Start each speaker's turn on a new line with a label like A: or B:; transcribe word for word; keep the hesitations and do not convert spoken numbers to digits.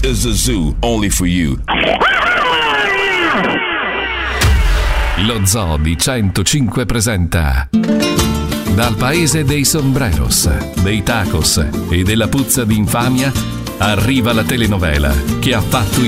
A: is a zoo only for you.
B: Lo Zoo di centocinque presenta dal paese dei sombreros, dei tacos e della puzza d'infamia arriva la telenovela che ha fatto